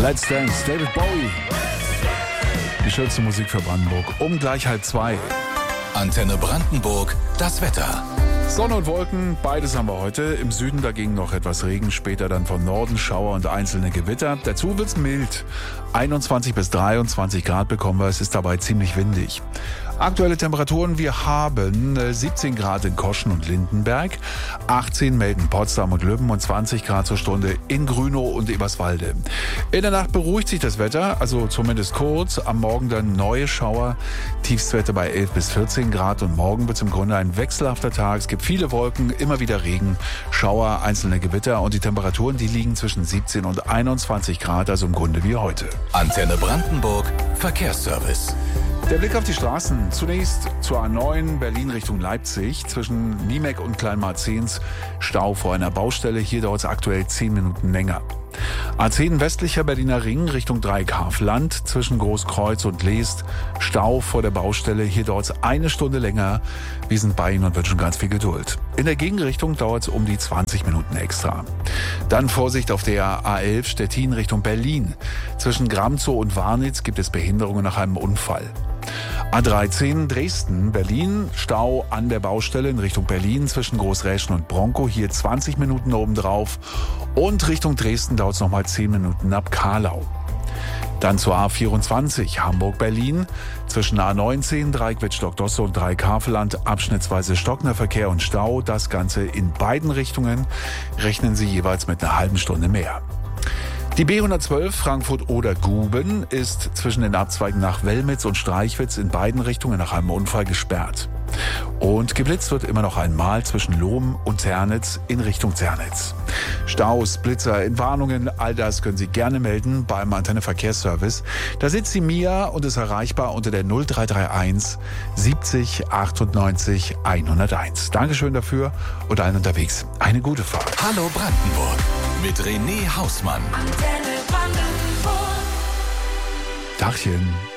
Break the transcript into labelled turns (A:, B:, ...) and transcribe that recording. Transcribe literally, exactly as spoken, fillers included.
A: Let's Dance, David Bowie. Die schönste Musik für Brandenburg. Um gleich halb zwei.
B: Antenne Brandenburg, das Wetter.
A: Sonne und Wolken, beides haben wir heute. Im Süden dagegen noch etwas Regen, später dann von Norden Schauer und einzelne Gewitter. Dazu wird's mild. einundzwanzig bis dreiundzwanzig Grad bekommen wir, es ist dabei ziemlich windig. Aktuelle Temperaturen, wir haben siebzehn Grad in Koschen und Lindenberg, achtzehn melden Potsdam und Lübben und zwanzig Grad zur Stunde in Grünow und Eberswalde. In der Nacht beruhigt sich das Wetter, also zumindest kurz. Am Morgen dann neue Schauer, Tiefstwerte bei elf bis vierzehn Grad und morgen wird es im Grunde ein wechselhafter Tag. Es gibt viele Wolken, immer wieder Regen, Schauer, einzelne Gewitter und die Temperaturen, die liegen zwischen siebzehn und einundzwanzig Grad, also im Grunde wie heute.
B: Antenne Brandenburg, Verkehrsservice.
A: Der Blick auf die Straßen. Zunächst zur A neun Berlin Richtung Leipzig. Zwischen Niemek und Kleinmarzens Stau vor einer Baustelle. Hier dauert es aktuell zehn Minuten länger. A zehn westlicher Berliner Ring Richtung Dreieckhafen-Land. Zwischen Großkreuz und Leest Stau vor der Baustelle. Hier dauert es eine Stunde länger. Wir sind bei Ihnen und wünschen ganz viel Geduld. In der Gegenrichtung dauert es um die zwanzig Minuten extra. Dann Vorsicht auf der A elf Stettin Richtung Berlin. Zwischen Gramzow und Warnitz gibt es Behinderungen nach einem Unfall. A dreizehn Dresden, Berlin, Stau an der Baustelle in Richtung Berlin zwischen Großräschen und Bronkow, hier zwanzig Minuten obendrauf. Und Richtung Dresden dauert es nochmal zehn Minuten ab Karlau. Dann zur A vierundzwanzig, Hamburg-Berlin, zwischen A neunzehn, Dreikwitz-Stockdosse und Dreieckhavelland, abschnittsweise stockender Verkehr und Stau. Das Ganze in beiden Richtungen, rechnen Sie jeweils mit einer halben Stunde mehr. Die B hundertzwölf Frankfurt-Oder-Guben ist zwischen den Abzweigen nach Wellmitz und Streichwitz in beiden Richtungen nach einem Unfall gesperrt. Und geblitzt wird immer noch einmal zwischen Lohm und Zernitz in Richtung Zernitz. Staus, Blitzer, Entwarnungen, all das können Sie gerne melden beim Antenne Verkehrsservice. Da sitzt die Mia und ist erreichbar unter der null drei drei eins siebzig achtundneunzig hunderteins. Dankeschön dafür und allen unterwegs eine gute Fahrt.
B: Hallo Brandenburg mit René Hausmann.
C: Antenne Brandenburg.
A: Dachchen.